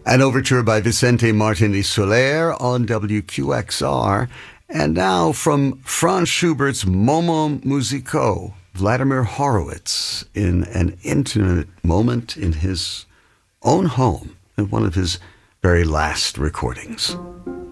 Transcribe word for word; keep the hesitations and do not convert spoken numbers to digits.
An overture by Vicente Martini Soler on W Q X R. And now from Franz Schubert's Moments Musicaux, Vladimir Horowitz in an intimate moment in his own home in one of his very last recordings.